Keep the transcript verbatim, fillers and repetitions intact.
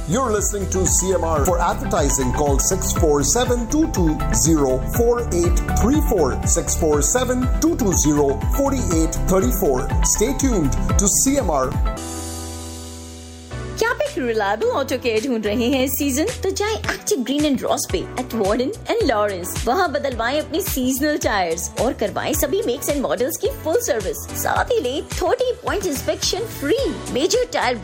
You're listening to C M R. For advertising, call six four seven, two two zero, four eight three four, six four seven, two two zero, four eight three four. Stay tuned to C M R. क्या आप एक reliable auto care ढूंढ रहे हैं इस season? तो जाएं active green and Ross पे एट वार्डन एंड लॉरेंस। वहां बदलवाएं अपनी सीजनल टायर्स और करवाएं सभी मेक्स एंड मॉडल्स की फुल सर्विस। साथ ही ले तीस point inspection free. Major tyre